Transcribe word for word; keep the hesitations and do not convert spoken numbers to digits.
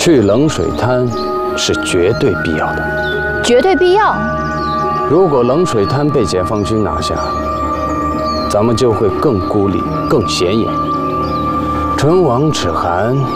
去冷水滩是绝对必要的。 绝对必要。 如果冷水滩被解放军拿下，咱们就会更孤立、更显眼。唇亡齿寒